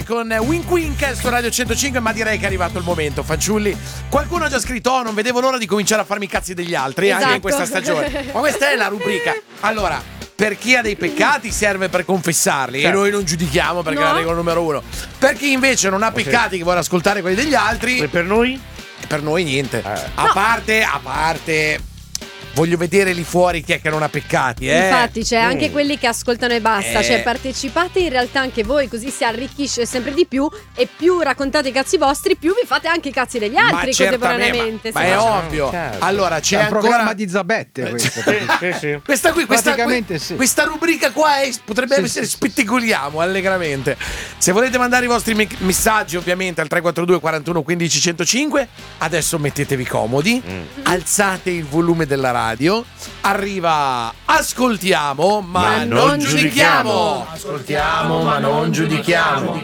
con Wink Wink su Radio 105, ma direi che è arrivato il momento, fanciulli. Qualcuno ha già scritto: oh, non vedevo l'ora di cominciare a farmi i cazzi degli altri, anche in questa stagione. Ma questa è la rubrica. Allora, per chi ha dei peccati serve per confessarli, e noi non giudichiamo perché è la regola numero 1. Per chi invece non ha peccati, che vuole ascoltare quelli degli altri, e per noi? Per noi niente. A parte voglio vedere lì fuori chi è che non ha peccati, Infatti c'è anche quelli che ascoltano e basta. Cioè partecipate in realtà anche voi, così si arricchisce sempre di più. E più raccontate i cazzi vostri, più vi fate anche i cazzi degli altri contemporaneamente. Ma è ovvio. Allora c'è un programma di Zabette questo. Sì. Questa rubrica qua potrebbe essere spettacoliamo allegramente. Se volete mandare i vostri messaggi, ovviamente al 342 41 15 105, adesso mettetevi comodi, alzate il volume della radio. Arriva Ascoltiamo ma non giudichiamo. Ascoltiamo ma non giudichiamo.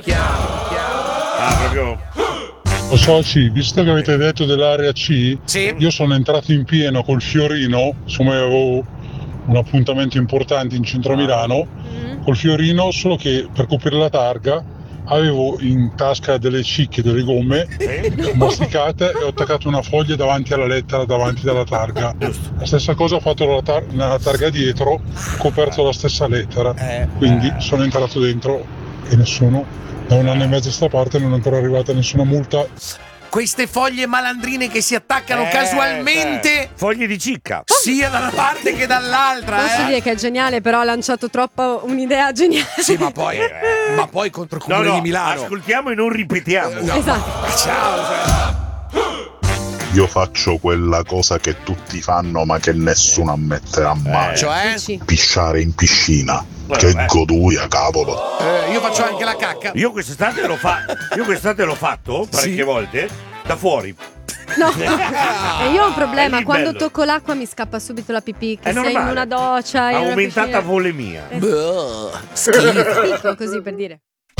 Proprio. Soci, visto che avete detto dell'area C, io sono entrato in pieno col Fiorino, insomma avevo un appuntamento importante in centro a Milano, col Fiorino, solo che per coprire la targa avevo in tasca delle cicche, delle gomme masticate, e ho attaccato una foglia davanti alla lettera, davanti dalla targa. La stessa cosa ho fatto nella targa dietro, coperto la stessa lettera, quindi sono entrato dentro e nessuno, da 1 anno e mezzo a sta parte, non è ancora arrivata nessuna multa. Queste foglie malandrine che si attaccano casualmente, foglie di cicca, sia da una parte che dall'altra. Posso dire che è geniale, però ha lanciato troppo un'idea geniale. Sì, ma poi contro il Comune di Milano. Ascoltiamo e non ripetiamo. Esatto. Ciao. Io faccio quella cosa che tutti fanno ma che nessuno ammetterà mai. Cioè? Pisciare in piscina. Che goduria, cavolo. Io faccio anche la cacca. Io quest'estate l'ho fatto parecchie volte da fuori. No, e io ho un problema, quando tocco l'acqua mi scappa subito la pipì, che sei in una doccia, aumentata volemia. Schifo, così per dire.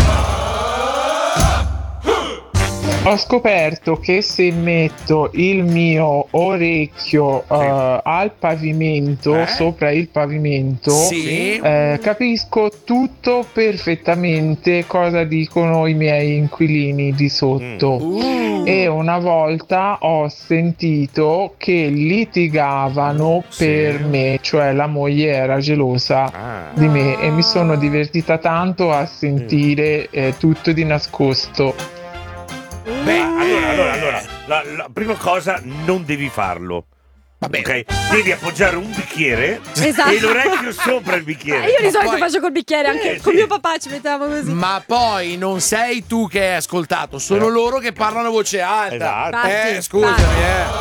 Ho scoperto che se metto il mio orecchio al pavimento, sopra il pavimento, capisco tutto perfettamente cosa dicono i miei inquilini di sotto. E una volta ho sentito che litigavano per me, cioè la moglie era gelosa di me, e mi sono divertita tanto a sentire tutto di nascosto. Beh, allora, la prima cosa, non devi farlo. Vabbè, ok? Devi appoggiare un bicchiere e l'orecchio sopra il bicchiere. Io di solito faccio col bicchiere, anche con mio papà ci mettevamo così. Ma poi non sei tu che hai ascoltato, sono loro che parlano a voce alta. Esatto. Scusami,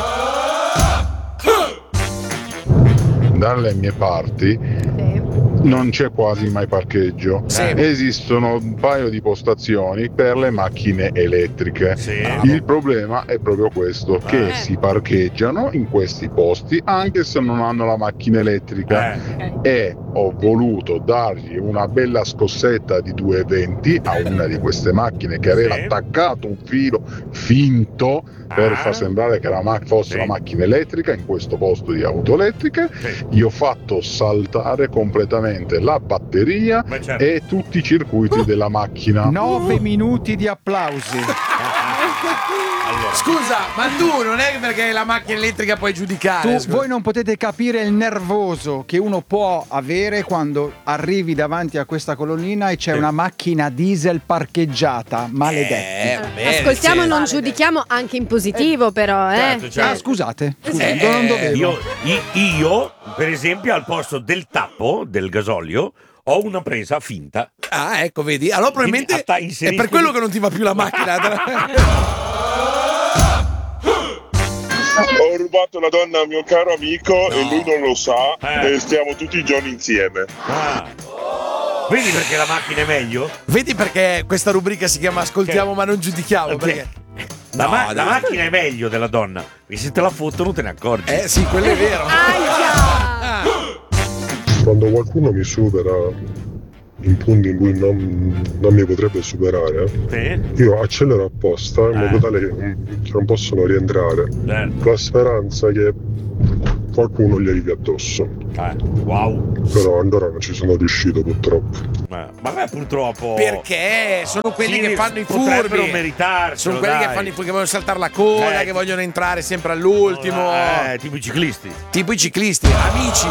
Dalle mie parti non c'è quasi mai parcheggio. Esistono un paio di postazioni per le macchine elettriche. Il problema è proprio questo, che si parcheggiano in questi posti anche se non hanno la macchina elettrica. E ho voluto dargli una bella scossetta di 220 a una di queste macchine che aveva attaccato un filo finto per far sembrare che fosse una macchina elettrica in questo posto di auto elettriche. Gli ho fatto saltare completamente la batteria e tutti i circuiti della macchina. 9 minuti di applausi. Scusa, ma tu non è perché la macchina elettrica puoi giudicare. Voi non potete capire il nervoso che uno può avere quando arrivi davanti a questa colonnina e c'è una macchina diesel parcheggiata. Maledetti. Ascoltiamo e non giudichiamo, anche in positivo, però. Scusate, non dovevo. Io, per esempio, al posto del tappo del gasolio ho una presa finta. Ecco, vedi. Allora probabilmente è per quello che non ti va più la macchina. Ho rubato la donna a mio caro amico e lui non lo sa, e stiamo tutti i giorni insieme. Vedi perché la macchina è meglio? Vedi perché questa rubrica si chiama Ascoltiamo ma non giudichiamo? Perché la macchina è meglio della donna, e se te la fottono te ne accorgi. Sì, quello è vero. Quando qualcuno mi supera in punti in cui non mi potrebbe superare, io accelero apposta in modo tale che non possono rientrare, con la speranza che qualcuno gli arrivi addosso. Wow. Però ancora non ci sono riuscito purtroppo. Vabbè, purtroppo. Perché sono quelli che fanno i furbi. Meritarsi. Sono quelli che fanno i furbi, che vogliono saltare la coda, che vogliono entrare sempre all'ultimo. Tipo i ciclisti. Tipo i ciclisti, amici.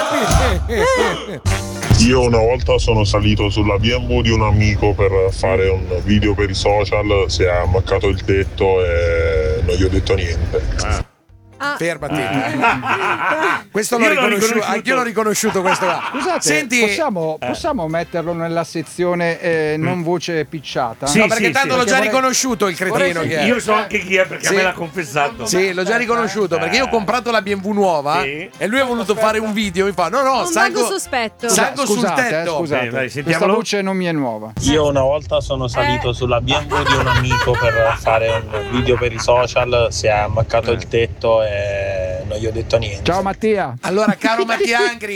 Io una volta sono salito sulla BMW di un amico per fare un video per i social, si è ammaccato il tetto e non gli ho detto niente. Fermati. Questo l'ho riconosciuto. Anch'io l'ho riconosciuto questo qua. Scusate, senti, possiamo metterlo nella sezione non voce picciata? No, perché tanto l'ho già riconosciuto il cretino che è. Io so anche chi è perché me l'ha confessato. Sì, l'ho già riconosciuto perché io ho comprato la BMW nuova e lui ha voluto fare un video. Mi fa: no, salgo sospetto. Salgo sul tetto. Scusate, questa voce non mi è nuova. Io una volta sono salito sulla BMW di un amico per fare un video per i social, si è ammaccato il tetto e non gli ho detto niente. Ciao Mattia. Allora, caro Mattia Angri,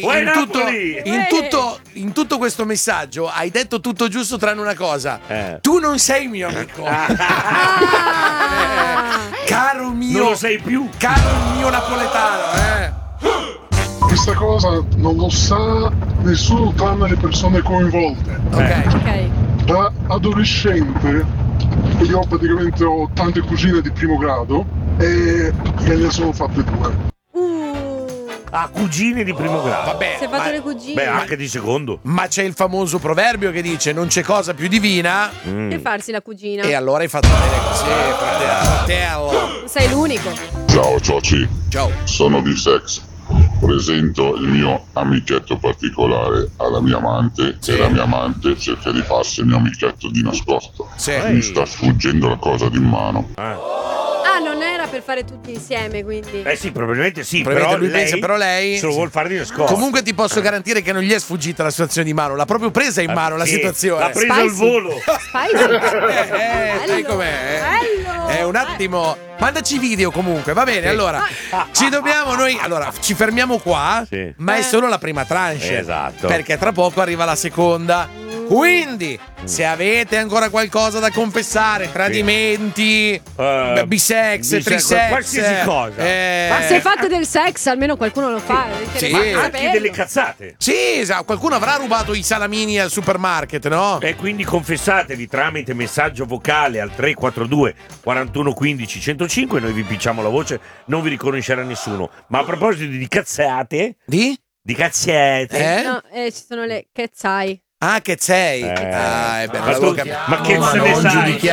in tutto questo messaggio hai detto tutto giusto tranne una cosa. Tu non sei mio amico. Caro mio. Non lo sei più. Caro mio napoletano, Questa cosa non lo sa nessuno tranne le persone coinvolte. Ok. Da adolescente io praticamente ho tante cugine di primo grado e me ne sono fatte 2. Cugine di primo grado. Vabbè. Si è fatto le cugine. Beh, anche di secondo. Ma c'è il famoso proverbio che dice: non c'è cosa più divina che farsi la cugina. E allora hai fatto bene così, fratello. Sei l'unico. Ciao Cioci. Ciao. Sono di Sex. Presento il mio amichetto particolare alla mia amante e la mia amante cerca di farsi il mio amichetto di nascosto. Mi sta sfuggendo la cosa di mano. Non era per fare tutti insieme, quindi. Sì, probabilmente sì. Probabilmente lui pensa, però lei se lo vuol fare di nascosto. Comunque ti posso garantire che non gli è sfuggita la situazione di mano, l'ha proprio presa in mano la situazione. L'ha preso al volo. Sai com'è? È un attimo. Mandaci video comunque, va bene. Allora, ci dobbiamo noi. Allora, ci fermiamo qua, ma è solo la prima tranche. Esatto. Perché tra poco arriva la seconda. Quindi, se avete ancora qualcosa da confessare, tradimenti, bisex, trisex, qualsiasi cosa. Ma se fate del sex, almeno qualcuno lo fa. Anche delle cazzate. Sì, esatto. Qualcuno avrà rubato i salamini al supermarket, no? E quindi confessatevi tramite messaggio vocale al 342 41 15 105. Noi vi pinciamo la voce, non vi riconoscerà nessuno. Ma a proposito di cazzate, di cazzate, no, ci sono le cazzai. Ah, che sei? Ma che se ne sai?